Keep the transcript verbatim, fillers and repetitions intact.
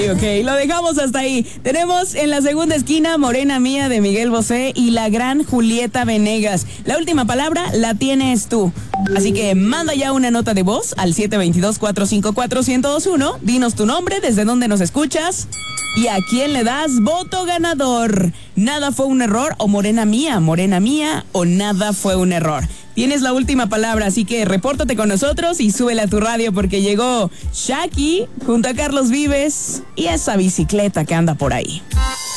Ok, lo dejamos hasta ahí. Tenemos en la segunda esquina Morena Mía de Miguel Bosé y la gran Julieta Venegas. La última palabra la tienes tú. Así que manda ya una nota de voz al siete dos dos, cuatro cinco cuatro, uno cero dos uno. Dinos tu nombre, desde dónde nos escuchas y a quién le das voto ganador. Nada fue un error o Morena Mía, Morena Mía o nada fue un error. Tienes la última palabra, así que repórtate con nosotros y súbela a tu radio porque llegó Shaki junto a Carlos Vives y esa bicicleta que anda por ahí.